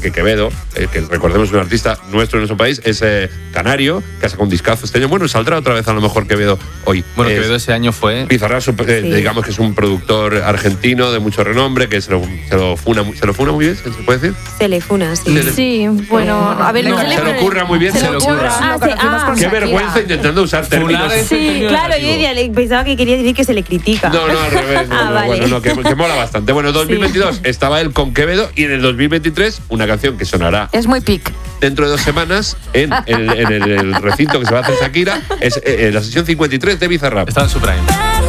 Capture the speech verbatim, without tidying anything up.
porque Quevedo, eh, que recordemos es un artista nuestro en nuestro país, es eh, canario, que ha sacado un discazo este año. Bueno, saldrá otra vez a lo mejor Quevedo hoy. Bueno, eh, Quevedo ese año fue... Bizarrap, eh, Sí. digamos que es un productor argentino de mucho renombre, que se lo, se lo, funa, se lo funa muy bien, ¿se puede decir? Se le funa, sí. Se le- Sí, bueno, a ver, No, se le- Se lo curra muy bien. Se Se le lo ocurra. ocurra. Ah, sí, ah, Qué vergüenza intentando usar términos. Funar es- Sí, claro, yo diría, le- pensaba que quería decir que se le critica. No, no, al revés. No, Ah, no, vale. Bueno, no, que, que mola bastante. Bueno, dos mil veintidós estaba él con Quevedo y en el dos mil veintitrés una canción que sonará Es muy pic. dentro de dos semanas en, el, en el, el recinto que se va a hacer Shakira es eh, la sesión cincuenta y tres de Bizarrap. Estaba en su prime.